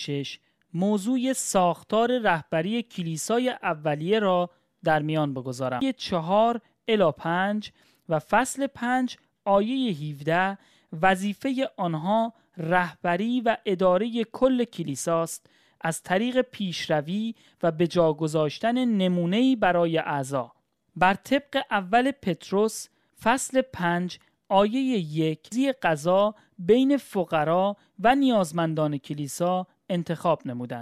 6 موضوع ساختار رهبری کلیسای اولیه را در میان بگذارم. 4 الی 5 و فصل 5 آیه 17 وظیفه آنها رهبری و اداره کل کلیساست از طریق پیشروی و به جا گذاشتن نمونه‌ای برای اعضا. بر طبق اول پتروس فصل 5 آیه 1 قضا بین فقرا و نیازمندان کلیسا انتخاب نمودند.